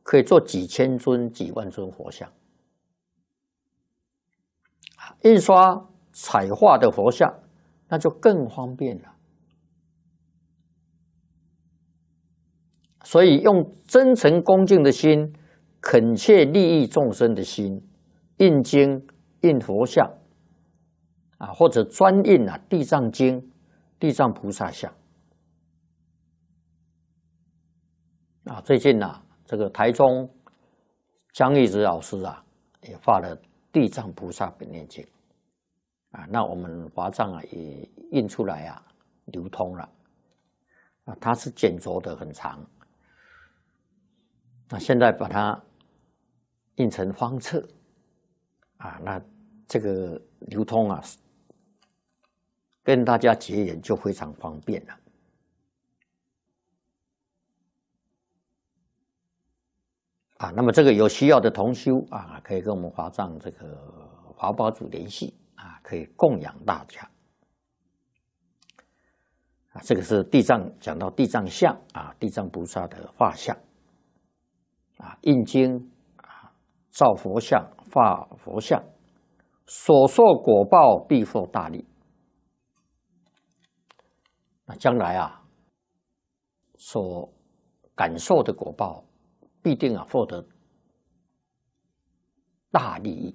可以做几千尊、几万尊佛像。印刷彩画的佛像，那就更方便了。所以用真诚恭敬的心，恳切利益众生的心，印经、印佛像，或者专印地藏经、地藏菩萨像。最近这个台中江义直老师也发了《地藏菩萨本愿经》那我们华藏也印出来流通了它是简拙的很长，现在把它印成方册那这个流通跟大家结缘就非常方便了。那么这个有需要的同修可以跟我们华藏这个华宝组联系可以供养大家。这个是地藏，讲到地藏像地藏菩萨的画像印经造佛像、画佛像，所受果报必获大利。将来所感受的果报必定获得大利益。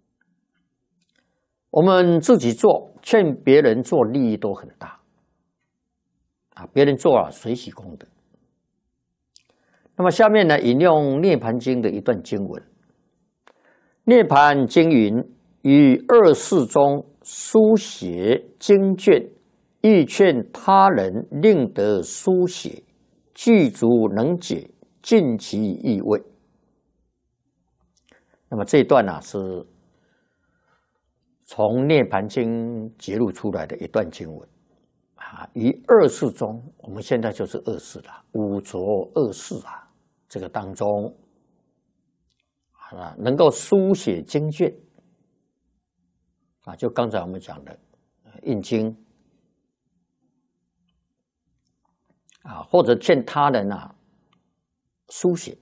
我们自己做，劝别人做，利益都很大别人做随喜功德。那么下面呢，引用《涅盘经》的一段经文。涅盘经云：于二世中书写经卷，欲劝他人令得书写，具足能解，尽其意味。那么这一段是从《涅盘经》揭露出来的一段经文于二世中，我们现在就是二世了，五浊二世这个当中能够书写经卷就刚才我们讲的印经或者劝他人书写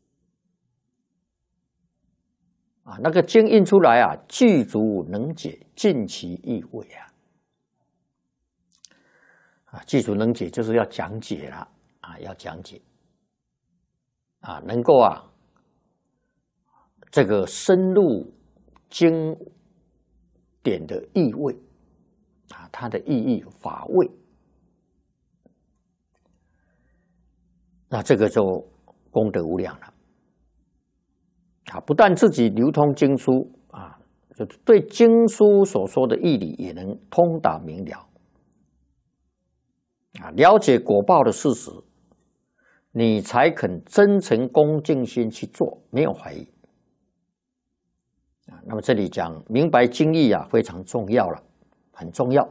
那个经印出来具足能解，尽其意味具足能解就是要讲解了要讲解能够这个深入经典的意味它的意义法味，那这个就功德无量了不但自己流通经书就对经书所说的义理也能通达明了了解果报的事实，你才肯真诚恭敬心去做，没有怀疑那么这里讲明白经义非常重要了，很重要。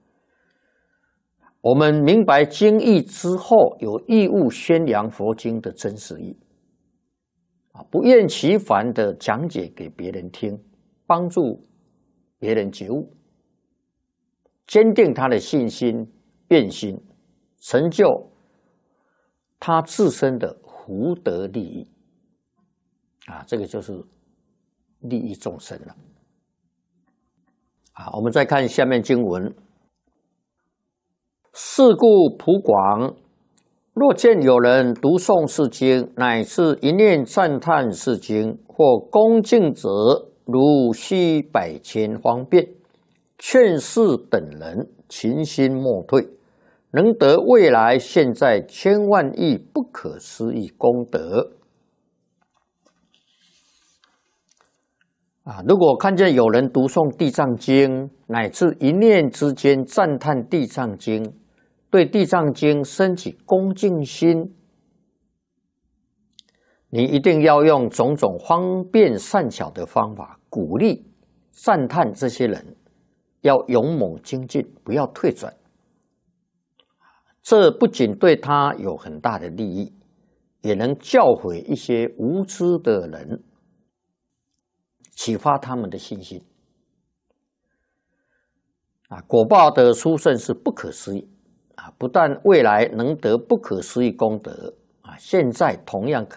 我们明白经义之后，有义务宣扬佛经的真实义不厌其烦的讲解给别人听，帮助别人觉悟，坚定他的信心、愿心，成就他自身的福德利益这个就是利益众生了我们再看下面经文：是故普广，若见有人读诵是经，乃至一念赞叹是经，或恭敬者，如须百千方便，劝世等人勤心莫退，能得未来现在千万亿不可思议功德如果看见有人读诵地藏经，乃至一念之间赞叹地藏经，对地藏经升起恭敬心，你一定要用种种方便善巧的方法鼓励赞叹这些人，要勇猛精进，不要退转。这不仅对他有很大的利益，也能教诲一些无知的人，启发他们的信心果报的殊胜是不可思议不但未来能得不可思议功德现在同样可以